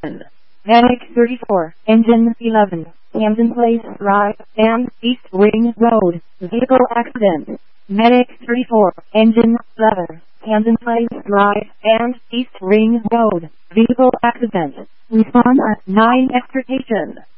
Medic 34, Engine 11, Camden Place Drive and East Ring Road, vehicle accident. Medic 34, Engine 11, Camden Place Drive and East Ring Road, vehicle accident. Respond at 9 extrication.